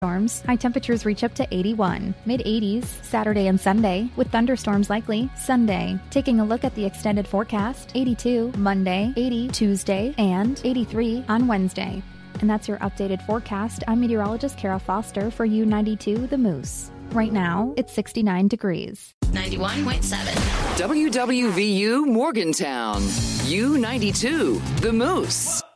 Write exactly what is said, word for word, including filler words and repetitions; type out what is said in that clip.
Storms. High temperatures reach up to eighty-one. Mid eighties Saturday and Sunday with thunderstorms likely. Sunday. Taking a look at the extended forecast. eighty-two Monday, eighty Tuesday, and eighty-three on Wednesday. And that's your updated forecast. I'm meteorologist Kara Foster for U ninety-two The Moose. Right now, it's sixty-nine degrees. ninety-one point seven. W W V U Morgantown. U ninety-two The Moose.